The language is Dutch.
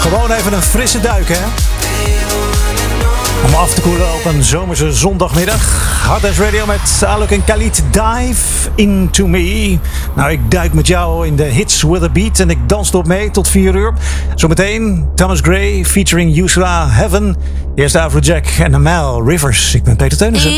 Gewoon even een frisse duik, hè? Om af te koelen op een zomerse zondagmiddag. Hard Dance Radio met Alok en Khalid. Dive into me. Nou, ik duik met jou in de hits with a beat. En ik dans erop mee tot 4 uur. Zometeen Thomas Gray featuring Yusra Heaven. Eerst Afrojack en Amel Rivers. Ik ben Peter Teunissen.